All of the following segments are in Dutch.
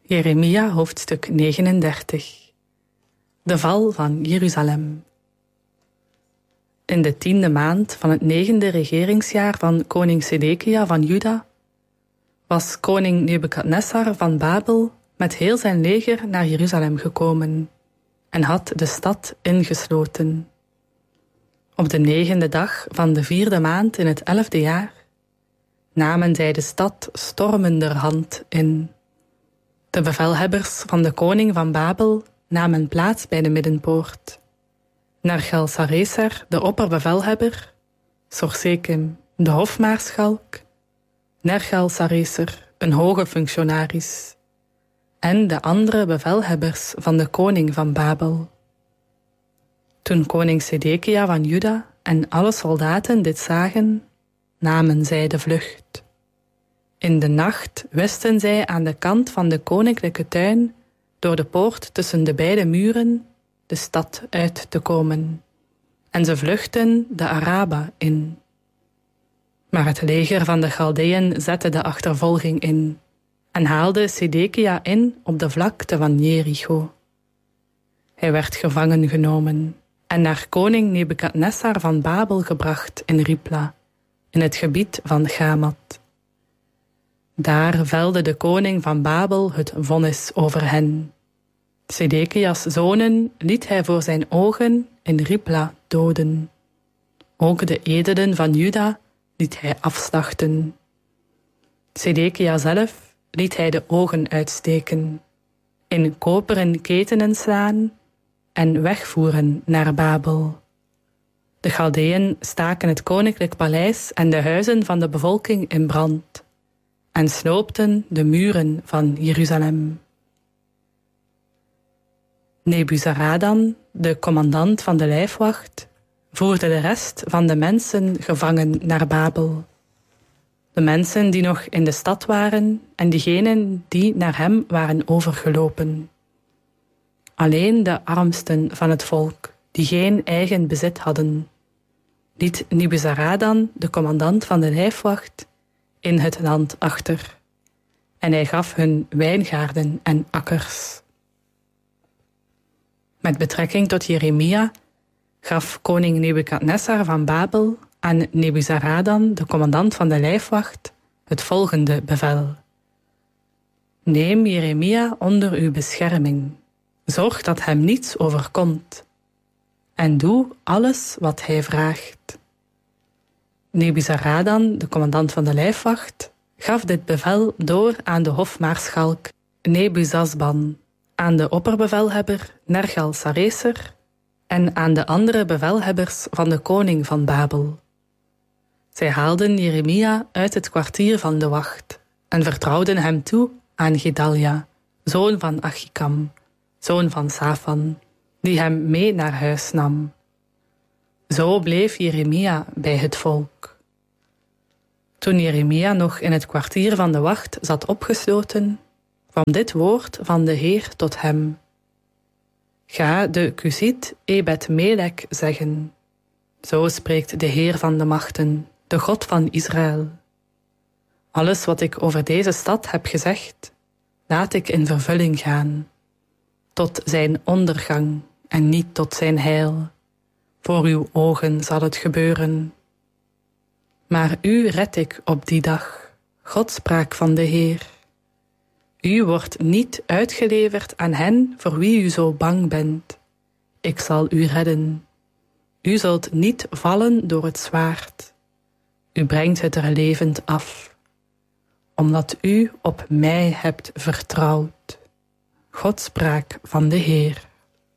Jeremia hoofdstuk 39. De val van Jeruzalem. In de 10e maand van het 9e regeringsjaar van koning Sedekia van Juda was koning Nebukadnessar van Babel met heel zijn leger naar Jeruzalem gekomen en had de stad ingesloten. Op de 9e dag van de 4e maand in het 11e jaar namen zij de stad stormenderhand in. De bevelhebbers van de koning van Babel namen plaats bij de middenpoort. Nergal-Sareser, de opperbevelhebber, Sorsekim, de hofmaarschalk, Nergal-Sareser, een hoge functionaris, en de andere bevelhebbers van de koning van Babel. Toen koning Sedekia van Juda en alle soldaten dit zagen, namen zij de vlucht. In de nacht wisten zij aan de kant van de koninklijke tuin door de poort tussen de beide muren de stad uit te komen. En ze vluchtten de Araba in. Maar het leger van de Chaldeeën zette de achtervolging in en haalde Sedekia in op de vlakte van Jericho. Hij werd gevangen genomen en naar koning Nebukadnessar van Babel gebracht in Ribla, in het gebied van Gamat. Daar velde de koning van Babel het vonnis over hen. Sedekias zonen liet hij voor zijn ogen in Ribla doden. Ook de edelen van Juda liet hij afslachten. Sedekia zelf liet hij de ogen uitsteken, in koperen ketenen slaan en wegvoeren naar Babel. De Chaldeeën staken het koninklijk paleis en de huizen van de bevolking in brand en sloopten de muren van Jeruzalem. Nebuzaradan, de commandant van de lijfwacht, voerde de rest van de mensen gevangen naar Babel. De mensen die nog in de stad waren en diegenen die naar hem waren overgelopen. Alleen de armsten van het volk, die geen eigen bezit hadden, liet Nebuzaradan, de commandant van de lijfwacht, in het land achter. En hij gaf hun wijngaarden en akkers. Met betrekking tot Jeremia gaf koning Nebukadnessar van Babel aan Nebuzaradan, de commandant van de lijfwacht, het volgende bevel. Neem Jeremia onder uw bescherming. Zorg dat hem niets overkomt. En doe alles wat hij vraagt. Nebuzaradan, de commandant van de lijfwacht, gaf dit bevel door aan de hofmaarschalk Nebuzazban, aan de opperbevelhebber Nergal-Sareser en aan de andere bevelhebbers van de koning van Babel. Zij haalden Jeremia uit het kwartier van de wacht en vertrouwden hem toe aan Gedalja, zoon van Achikam, zoon van Safan, die hem mee naar huis nam. Zo bleef Jeremia bij het volk. Toen Jeremia nog in het kwartier van de wacht zat opgesloten, kwam dit woord van de Heer tot hem. Ga de Cusiet Ebed-Melek zeggen. Zo spreekt de Heer van de machten, de God van Israël. Alles wat ik over deze stad heb gezegd, laat ik in vervulling gaan, tot zijn ondergang en niet tot zijn heil. Voor uw ogen zal het gebeuren. Maar u red ik op die dag, God sprak van de Heer. U wordt niet uitgeleverd aan hen voor wie u zo bang bent. Ik zal u redden. U zult niet vallen door het zwaard. U brengt het er levend af, omdat u op mij hebt vertrouwd. God sprak van de Heer.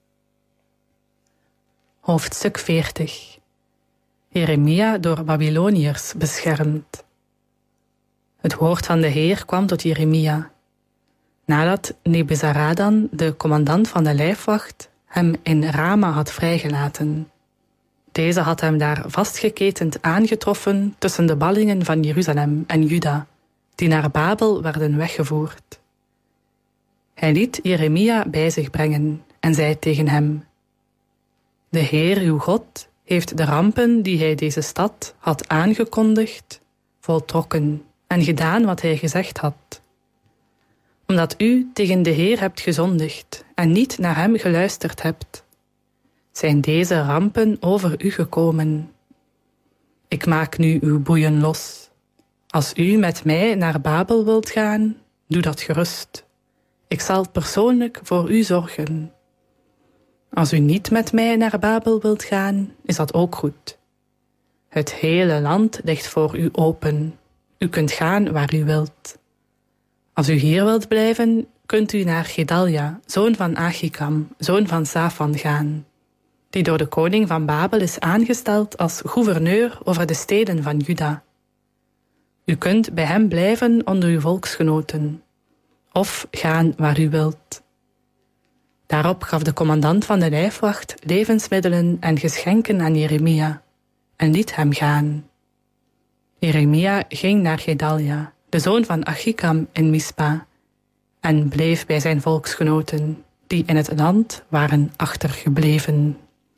Hoofdstuk 40. Jeremia door Babyloniërs beschermd. Het woord van de Heer kwam tot Jeremia, nadat Nebuzaradan, de commandant van de lijfwacht, hem in Rama had vrijgelaten. Deze had hem daar vastgeketend aangetroffen tussen de ballingen van Jeruzalem en Juda, die naar Babel werden weggevoerd. Hij liet Jeremia bij zich brengen en zei tegen hem: De Heer uw God heeft de rampen die hij deze stad had aangekondigd, voltrokken en gedaan wat hij gezegd had. omdat u tegen de Heer hebt gezondigd en niet naar hem geluisterd hebt. Zijn deze rampen over u gekomen? Ik maak nu uw boeien los. Als u met mij naar Babel wilt gaan, doe dat gerust. Ik zal persoonlijk voor u zorgen. Als u niet met mij naar Babel wilt gaan, is dat ook goed. Het hele land ligt voor u open. U kunt gaan waar u wilt. Als u hier wilt blijven, kunt u naar Gedalja, zoon van Achikam, zoon van Safan gaan, die door de koning van Babel is aangesteld als gouverneur over de steden van Juda. U kunt bij hem blijven onder uw volksgenoten, of gaan waar u wilt. Daarop gaf de commandant van de lijfwacht levensmiddelen en geschenken aan Jeremia en liet hem gaan. Jeremia ging naar Gedalja, de zoon van Achikam in Mispa, en bleef bij zijn volksgenoten, die in het land waren achtergebleven.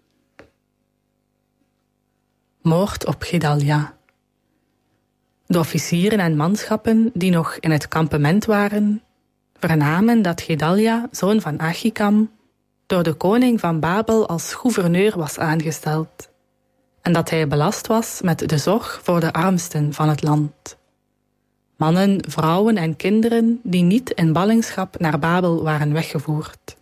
Moord op Gedalja. De officieren en manschappen die nog in het kampement waren, vernamen dat Gedalja, zoon van Achikam, door de koning van Babel als gouverneur was aangesteld en dat hij belast was met de zorg voor de armsten van het land. Mannen, vrouwen en kinderen die niet in ballingschap naar Babel waren weggevoerd.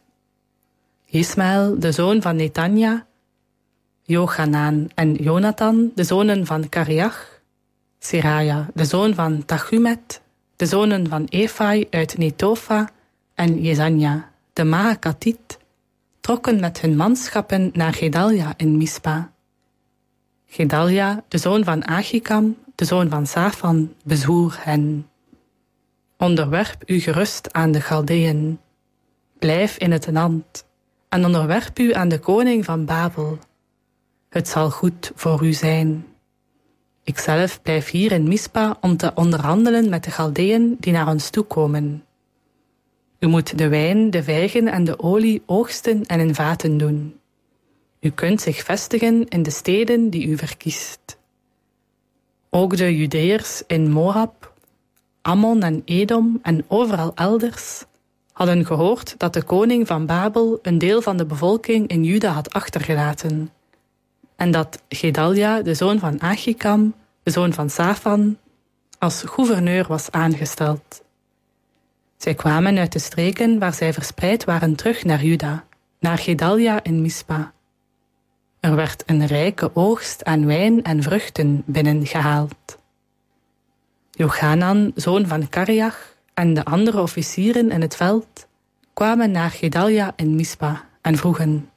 Ismaël, de zoon van Netanja, Jochanan en Jonathan, de zonen van Kariach, Seraja, de zoon van Tachumet, de zonen van Efai uit Netofa en Jezanja, de Maakatiet, trokken met hun manschappen naar Gedalja in Mispa. Gedalja, de zoon van Achikam, de zoon van Safan, bezwoer hen. Onderwerp u gerust aan de Galdeën. Blijf in het land en onderwerp u aan de koning van Babel. Het zal goed voor u zijn. Ikzelf blijf hier in Mispa om te onderhandelen met de Galdeën die naar ons toekomen. U moet de wijn, de vijgen en de olie oogsten en in vaten doen. U kunt zich vestigen in de steden die u verkiest. Ook de Judeërs in Moab, Ammon en Edom en overal elders hadden gehoord dat de koning van Babel een deel van de bevolking in Juda had achtergelaten en dat Gedalja, de zoon van Achikam, de zoon van Safan, als gouverneur was aangesteld. Zij kwamen uit de streken waar zij verspreid waren terug naar Juda, naar Gedalja in Mispa. Er werd een rijke oogst aan wijn en vruchten binnengehaald. Jochanan, zoon van Kariach, en de andere officieren in het veld kwamen naar Gedalja in Mispa en vroegen: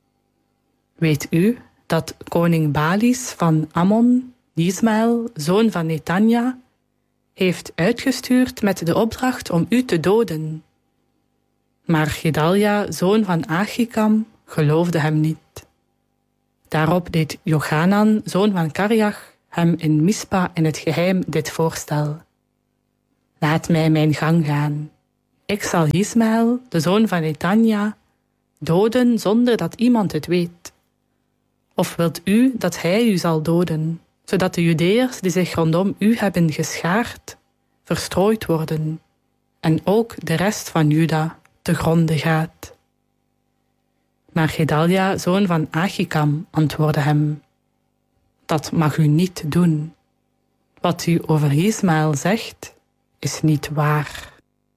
Weet u dat koning Balis van Ammon, Ismaël, zoon van Netanja, heeft uitgestuurd met de opdracht om u te doden? Maar Gedalja, zoon van Achikam, geloofde hem niet. Daarop deed Jochanan, zoon van Kariach, hem in Mispa in het geheim dit voorstel: Laat mij mijn gang gaan. Ik zal Ismaël, de zoon van Netanja, doden zonder dat iemand het weet. Of wilt u dat hij u zal doden, zodat de Judeërs die zich rondom u hebben geschaard, verstrooid worden, en ook de rest van Juda te gronde gaat? Maar Gedalja, zoon van Achikam, antwoordde hem: Dat mag u niet doen. Wat u over Ismaël zegt, is niet waar.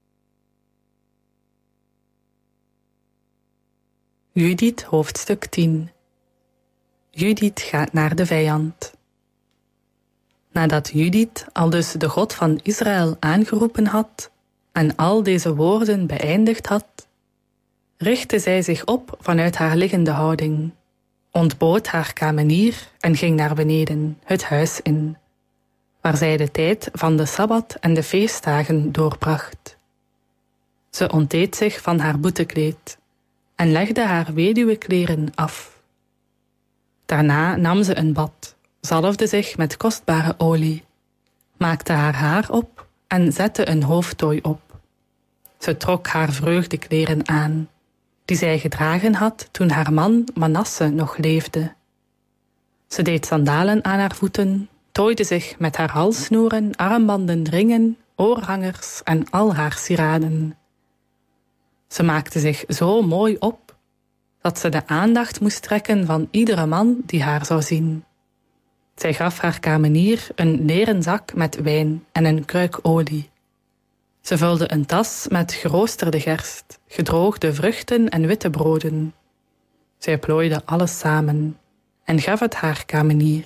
Judith, hoofdstuk 10. Judith gaat naar de vijand. Nadat Judith aldus de God van Israël aangeroepen had en al deze woorden beëindigd had, richtte zij zich op vanuit haar liggende houding, ontbood haar kamenier en ging naar beneden, het huis in, waar zij de tijd van de Sabbat en de feestdagen doorbracht. Ze ontdeed zich van haar boetekleed en legde haar weduwekleren af. Daarna nam ze een bad, zalfde zich met kostbare olie, maakte haar haar op en zette een hoofdtooi op. Ze trok haar vreugdekleren aan, die zij gedragen had toen haar man Manasse nog leefde. Ze deed sandalen aan haar voeten, tooide zich met haar halssnoeren, armbanden, ringen, oorhangers en al haar sieraden, Ze maakte zich zo mooi op dat ze de aandacht moest trekken van iedere man die haar zou zien. Zij gaf haar kamenier een leren zak met wijn en een kruik olie. Ze vulde een tas met geroosterde gerst, gedroogde vruchten en witte broden. Zij plooide alles samen en gaf het haar kamenier.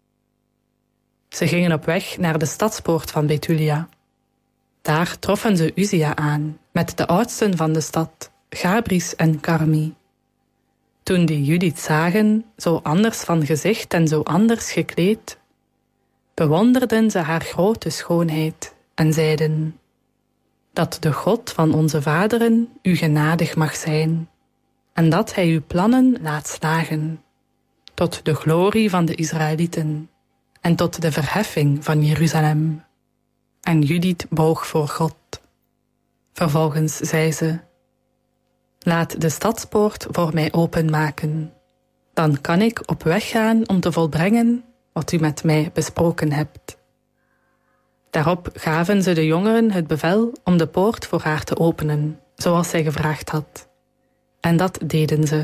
Ze gingen op weg naar de stadspoort van Bethulia. Daar troffen ze Uzia aan, met de oudsten van de stad, Gabris en Carmi. Toen die Judith zagen, zo anders van gezicht en zo anders gekleed, bewonderden ze haar grote schoonheid en zeiden: dat de God van onze vaderen u genadig mag zijn, en dat hij uw plannen laat slagen, tot de glorie van de Israëlieten en tot de verheffing van Jeruzalem. En Judith boog voor God. Vervolgens zei ze: laat de stadspoort voor mij openmaken. Dan kan ik op weg gaan om te volbrengen wat u met mij besproken hebt. Daarop gaven ze de jongeren het bevel om de poort voor haar te openen, zoals zij gevraagd had. En dat deden ze.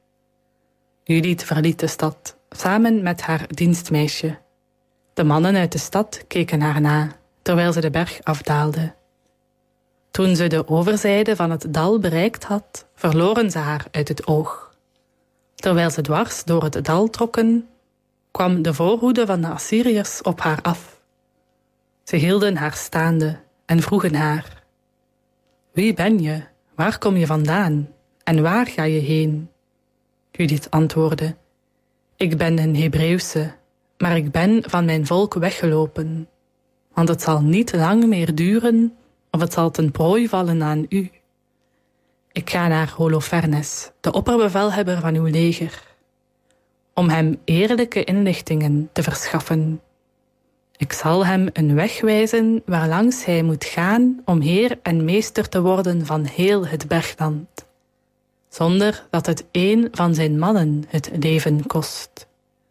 Judith verliet de stad, samen met haar dienstmeisje. De mannen uit de stad keken haar na, terwijl ze de berg afdaalde. Toen ze de overzijde van het dal bereikt had, verloren ze haar uit het oog. Terwijl ze dwars door het dal trokken, kwam de voorhoede van de Assyriërs op haar af. Ze hielden haar staande en vroegen haar: wie ben je? Waar kom je vandaan? En waar ga je heen? Judith antwoordde: ik ben een Hebreeuwse, maar ik ben van mijn volk weggelopen. Want het zal niet lang meer duren, of het zal ten prooi vallen aan u. Ik ga naar Holofernes, de opperbevelhebber van uw leger, om hem eerlijke inlichtingen te verschaffen. Ik zal hem een weg wijzen waarlangs hij moet gaan om heer en meester te worden van heel het bergland, zonder dat het een van zijn mannen het leven kost.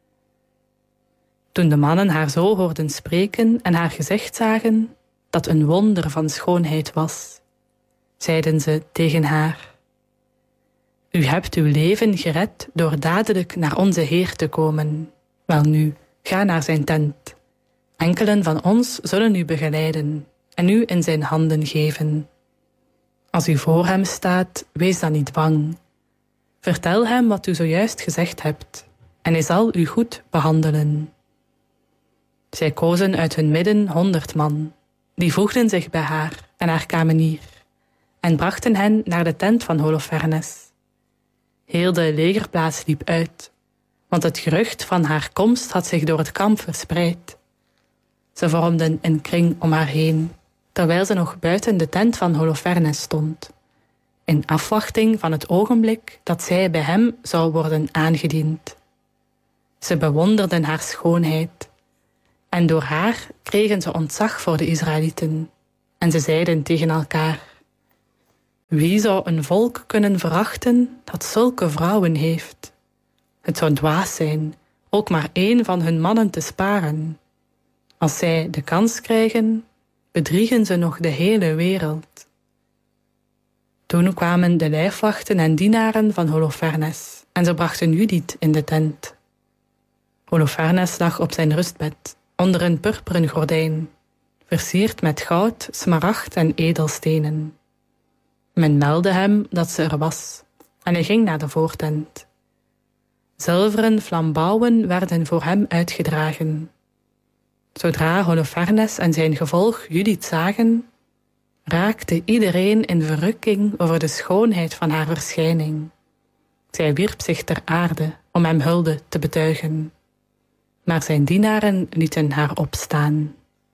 Toen de mannen haar zo hoorden spreken en haar gezicht zagen, dat een wonder van schoonheid was, zeiden ze tegen haar: u hebt uw leven gered door dadelijk naar onze Heer te komen. Welnu, ga naar zijn tent. Enkelen van ons zullen u begeleiden en u in zijn handen geven. Als u voor hem staat, wees dan niet bang. Vertel hem wat u zojuist gezegd hebt, en hij zal u goed behandelen. Zij kozen uit hun midden 100 man, die voegden zich bij haar en haar kamenier, en brachten hen naar de tent van Holofernes. Heel de legerplaats liep uit, want het gerucht van haar komst had zich door het kamp verspreid. Ze vormden een kring om haar heen, terwijl ze nog buiten de tent van Holofernes stond, in afwachting van het ogenblik dat zij bij hem zou worden aangediend. Ze bewonderden haar schoonheid, en door haar kregen ze ontzag voor de Israëlieten, en ze zeiden tegen elkaar: wie zou een volk kunnen verachten dat zulke vrouwen heeft? Het zou dwaas zijn ook maar één van hun mannen te sparen. Als zij de kans krijgen, bedriegen ze nog de hele wereld. Toen kwamen de lijfwachten en dienaren van Holofernes en ze brachten Judith in de tent. Holofernes lag op zijn rustbed, onder een purperen gordijn, versierd met goud, smaragd en edelstenen. Men meldde hem dat ze er was, en hij ging naar de voortent. Zilveren flambouwen werden voor hem uitgedragen. Zodra Holofernes en zijn gevolg Judith zagen, raakte iedereen in verrukking over de schoonheid van haar verschijning. Zij wierp zich ter aarde om hem hulde te betuigen, maar zijn dienaren lieten haar opstaan.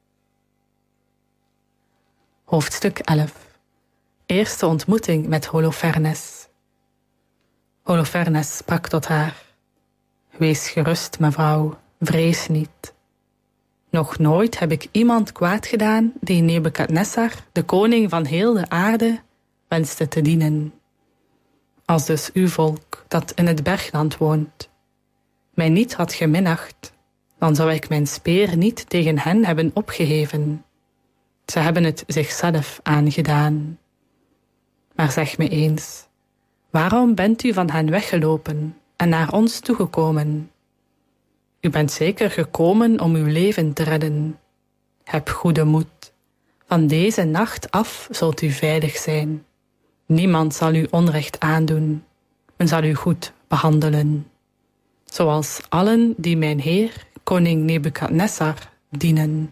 Hoofdstuk 11. Eerste ontmoeting met Holofernes. Holofernes sprak tot haar: wees gerust, mevrouw, vrees niet. Nog nooit heb ik iemand kwaad gedaan die Nebukadnessar, de koning van heel de aarde, wenste te dienen. Als dus uw volk, dat in het bergland woont, mij niet had geminacht, dan zou ik mijn speer niet tegen hen hebben opgeheven. Ze hebben het zichzelf aangedaan. Maar zeg me eens, waarom bent u van hen weggelopen en naar ons toegekomen? U bent zeker gekomen om uw leven te redden. Heb goede moed. Van deze nacht af zult u veilig zijn. Niemand zal u onrecht aandoen. Men zal u goed behandelen. Zoals allen die mijn heer, koning Nebukadnessar, dienen.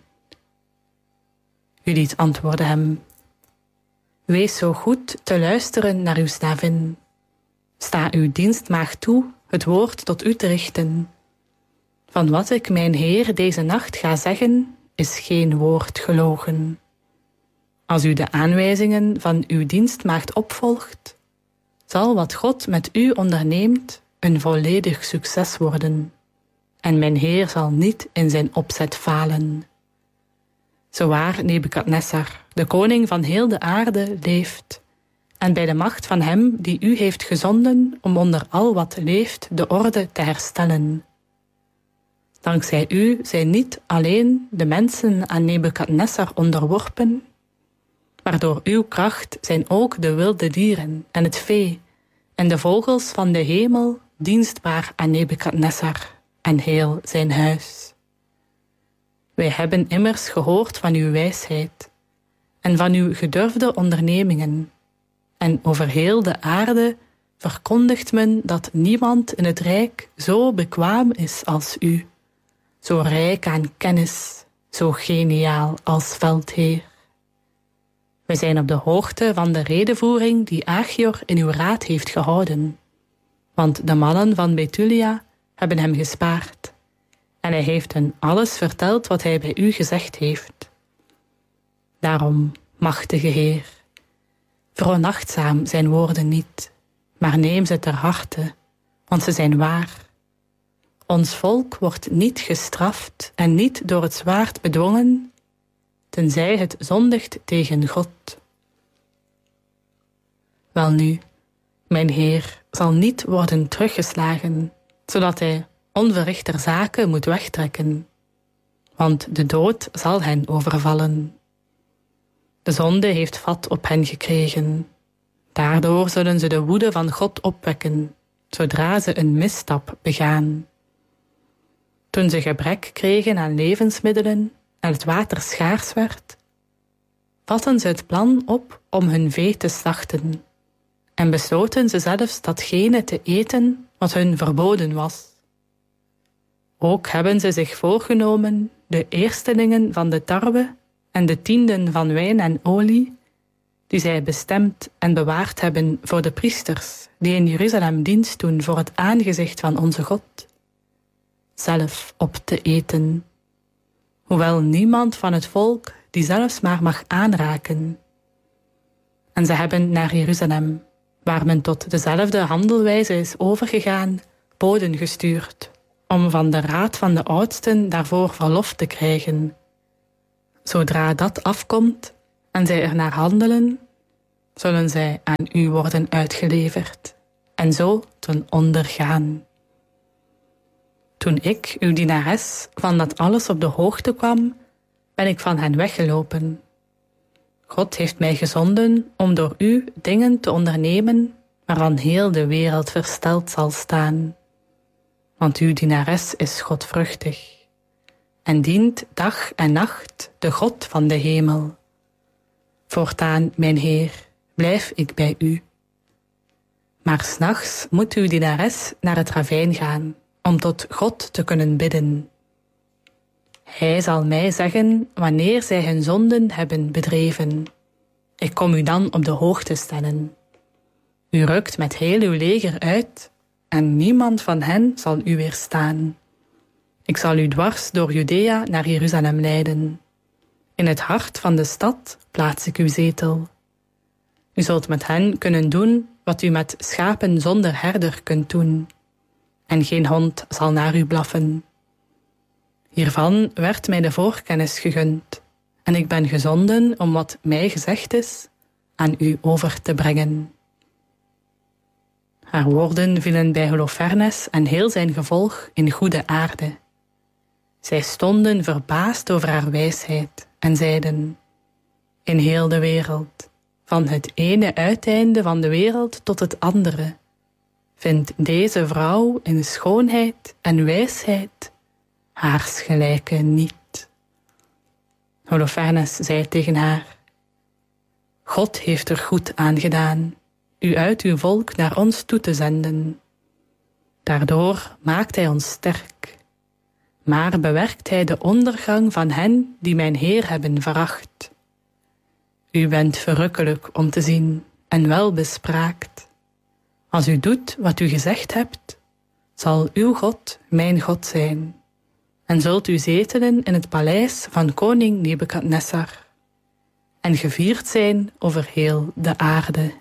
Judith antwoordde hem: Wees zo goed te luisteren naar uw slavin. Sta uw dienstmaagd toe het woord tot u te richten. Van wat ik mijn heer deze nacht ga zeggen, is geen woord gelogen. Als u de aanwijzingen van uw dienstmaagd opvolgt, zal wat God met u onderneemt een volledig succes worden. En mijn heer zal niet in zijn opzet falen. Zowaar Nebukadnessar, de koning van heel de aarde, leeft, en bij de macht van hem die u heeft gezonden om onder al wat leeft de orde te herstellen. Dankzij u zijn niet alleen de mensen aan Nebukadnessar onderworpen, maar door uw kracht zijn ook de wilde dieren en het vee en de vogels van de hemel dienstbaar aan Nebukadnessar en heel zijn huis. Wij hebben immers gehoord van uw wijsheid en van uw gedurfde ondernemingen, en over heel de aarde verkondigt men dat niemand in het rijk zo bekwaam is als u, zo rijk aan kennis, zo geniaal als veldheer. Wij zijn op de hoogte van de redevoering die Achior in uw raad heeft gehouden, want de mannen van Betulia hebben hem gespaard, en hij heeft hen alles verteld wat hij bij u gezegd heeft. Daarom, machtige Heer, veronachtzaam zijn woorden niet, maar neem ze ter harte, want ze zijn waar. Ons volk wordt niet gestraft en niet door het zwaard bedwongen, tenzij het zondigt tegen God. Welnu, mijn Heer zal niet worden teruggeslagen, zodat hij onverrichter zaken moet wegtrekken, want de dood zal hen overvallen. De zonde heeft vat op hen gekregen. Daardoor zullen ze de woede van God opwekken, zodra ze een misstap begaan. Toen ze gebrek kregen aan levensmiddelen en het water schaars werd, vatten ze het plan op om hun vee te slachten en besloten ze zelfs datgene te eten wat hun verboden was. Ook hebben ze zich voorgenomen de eerstelingen van de tarwe en de tienden van wijn en olie, die zij bestemd en bewaard hebben voor de priesters die in Jeruzalem dienst doen voor het aangezicht van onze God, zelf op te eten, hoewel niemand van het volk die zelfs maar mag aanraken. En ze hebben naar Jeruzalem, waar men tot dezelfde handelwijze is overgegaan, boden gestuurd, om van de raad van de oudsten daarvoor verlof te krijgen. Zodra dat afkomt en zij er naar handelen, zullen zij aan u worden uitgeleverd en zo ten onder gaan. Toen ik, uw dienares, van dat alles op de hoogte kwam, ben ik van hen weggelopen. God heeft mij gezonden om door u dingen te ondernemen waarvan heel de wereld versteld zal staan. Want uw dienares is godvruchtig en dient dag en nacht de God van de hemel. Voortaan, mijn Heer, blijf ik bij u. Maar 's nachts moet uw dienares naar het ravijn gaan, om tot God te kunnen bidden. Hij zal mij zeggen wanneer zij hun zonden hebben bedreven. Ik kom u dan op de hoogte stellen. U rukt met heel uw leger uit, en niemand van hen zal u weerstaan. Ik zal u dwars door Judea naar Jeruzalem leiden. In het hart van de stad plaats ik uw zetel. U zult met hen kunnen doen wat u met schapen zonder herder kunt doen, en geen hond zal naar u blaffen. Hiervan werd mij de voorkennis gegund, en ik ben gezonden om wat mij gezegd is aan u over te brengen. Haar woorden vielen bij Holofernes en heel zijn gevolg in goede aarde. Zij stonden verbaasd over haar wijsheid en zeiden: in heel de wereld, van het ene uiteinde van de wereld tot het andere, vindt deze vrouw in schoonheid en wijsheid haarsgelijke niet. Holofernes zei tegen haar: God heeft er goed aan gedaan u uit uw volk naar ons toe te zenden. Daardoor maakt hij ons sterk, maar bewerkt hij de ondergang van hen die mijn Heer hebben veracht. U bent verrukkelijk om te zien en welbespraakt. Als u doet wat u gezegd hebt, zal uw God mijn God zijn, en zult u zetelen in het paleis van koning Nebukadnessar, en gevierd zijn over heel de aarde.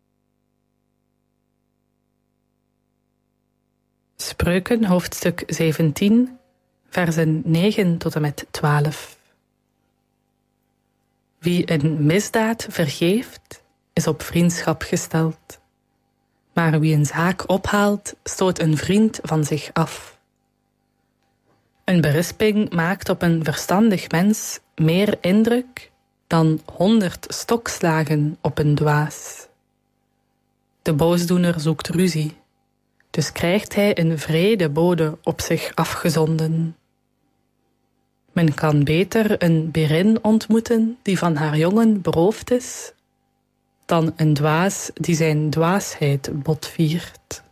Spreuken, hoofdstuk 17, versen 9 tot en met 12. Wie een misdaad vergeeft, is op vriendschap gesteld. Maar wie een zaak ophaalt, stoot een vriend van zich af. Een berisping maakt op een verstandig mens meer indruk dan 100 stokslagen op een dwaas. De boosdoener zoekt ruzie, dus krijgt hij een wrede bode op zich afgezonden. Men kan beter een berin ontmoeten die van haar jongen beroofd is, dan een dwaas die zijn dwaasheid botviert.